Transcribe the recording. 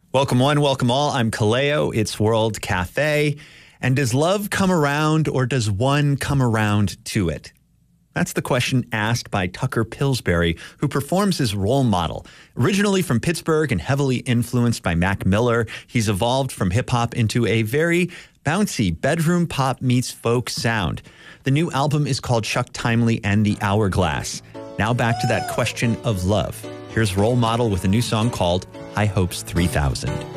Welcome one, welcome all. I'm Kaleo. It's World Cafe. And does love come around, or does one come around to it? That's the question asked by Tucker Pillsbury, who performs as Role Model. Originally from Pittsburgh and heavily influenced by Mac Miller, he's evolved from hip-hop into a very bouncy bedroom pop meets folk sound. The new album is called Chuck Timely and the Hourglass. Now back to that question of love. Here's Role Model with a new song called High Hopes 3000.